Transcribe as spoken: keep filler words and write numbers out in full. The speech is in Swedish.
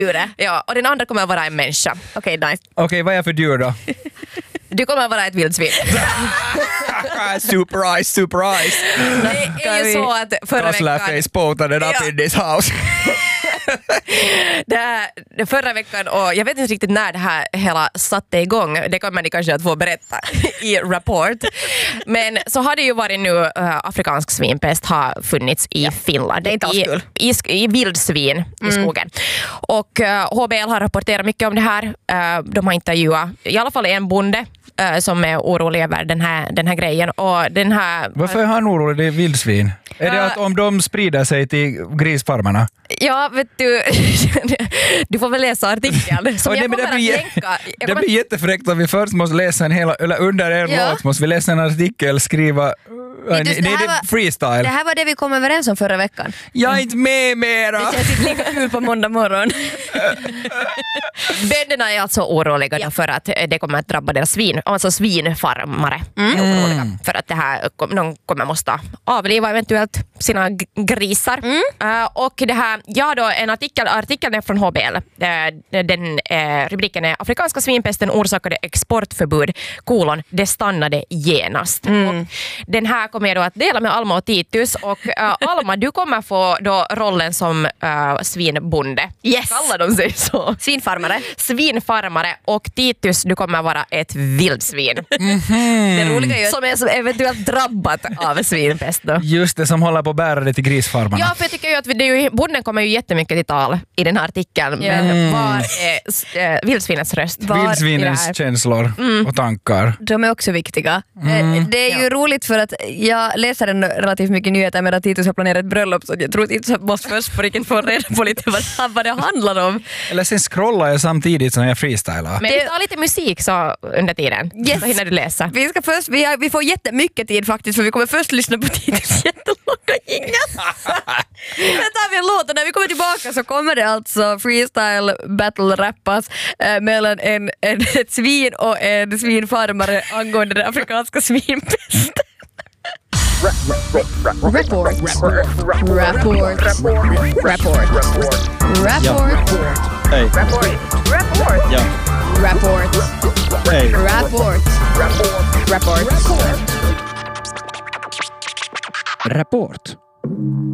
djur. Ja, och den andra kommer att vara en människa. Okej, okay, nice. Okej, okay, vad är jag för djur då? Du kommer att vara ett vildsvin. Surprise, surprise. Det är ju så att förra veckan... face potade up ja. in this house. det här, förra veckan, och jag vet inte riktigt när det här hela satte igång, det kommer ni kanske att få berätta i rapport, men så har det ju varit nu uh, afrikansk svinpest har funnits i ja. Finland, det är inte alls kul. i, i, i vildsvin mm. i skogen, och uh, H B L har rapporterat mycket om det här. Uh, de har intervjuat i alla fall en bonde uh, som är orolig över den här, den här grejen, och den här... Varför är han orolig? Det är vildsvin. Är uh, det att om de sprider sig till grisfarmarna? Ja, vet du, du får väl läsa artikeln som jag kommer att länka. Det kommer... blir jättefräckt om vi först måste läsa en hela, eller under en ja. låt måste vi läsa en artikel, skriva... Nej, det, det, det var freestyle. Det här var det vi kom överens om förra veckan. Jag är inte med mera. Det känns inte lika kul på måndag morgon. Bönderna är alltså oroliga ja. för att det kommer att drabba deras svin. Alltså svinfarmare mm. är oroliga för att det här, de kommer måste avliva eventuellt sina g- grisar. Mm. Uh, och det här, ja då, en artikel, artikeln är från H B L. Uh, den uh, rubriken är Afrikanska svinpesten orsakade exportförbud, kolon, det stannade genast. Mm. Och den här kommer jag då att dela med Alma och Titus, och uh, Alma, du kommer få då rollen som uh, svinbonde. Yes. Kallar de sig så? Svinfarmare. Svinfarmare, och Titus, du kommer vara ett vildsvin. Mm-hmm. Det roliga är ju som är som eventuellt drabbat av svinpest då. Just det, som håller på att bära det till grisfarmarna. Ja, för jag tycker ju att det är ju, bonden kommer ju jättemycket till tal i den här artikeln. Yeah. Men mm. var är äh, vildsvinets röst? Var vildsvinens känslor mm. och tankar. De är också viktiga. Mm. Det är ju ja. roligt för att jag läser en relativt mycket nyheter med att Titus har planerat ett bröllop, så jag tror att Titus måste först på riktigt få reda på lite vad, vad det handlar om. Eller sen scrollar jag samtidigt som jag freestylar. Men vi tar lite musik så under tiden. Yes. Så hinner du läsa. Vi, ska först, vi, har, vi får jättemycket tid faktiskt, för vi kommer först lyssna på Titus jättelånga jingel. Sen tar vi en låt, och när vi kommer tillbaka så kommer det alltså freestyle battle rappas äh, mellan en, en, ett svin och en svinfarmare angående den afrikanska svinpesten. Rapport. Rapport. Rapport. Rapport. Hey. Rapport. Rapport. Ja. Rapport. Hey. Rapport. Rapport. Rapport.